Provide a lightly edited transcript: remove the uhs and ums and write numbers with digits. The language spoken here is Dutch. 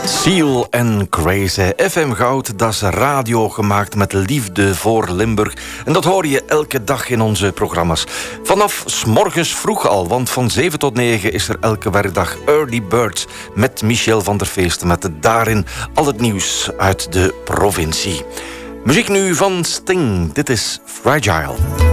Seal en Crazy. FM Goud, dat is radio gemaakt met liefde voor Limburg. En dat hoor je elke dag in onze programma's. Vanaf 's morgens vroeg al, want van 7 tot 9 is er elke werkdag Early Bird met Michel van der Feesten. Met daarin al het nieuws uit de provincie. Muziek nu van Sting. Dit is Fragile.